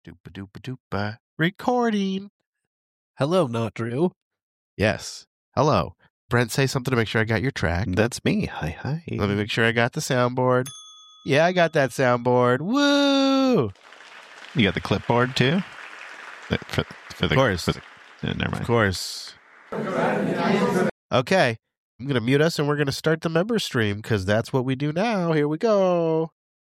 Doopa-doopa-doopa. Recording. Hello, not Drew. Yes. Hello. Brent, say something to make sure I got your track. That's me. Hi. Let me make sure I got the soundboard. Yeah, I got that soundboard. Woo! You got the clipboard too? For the, Of course. Never mind. Of course. Okay. I'm going to mute us and we're going to start the member stream because that's what we do now. Here we go.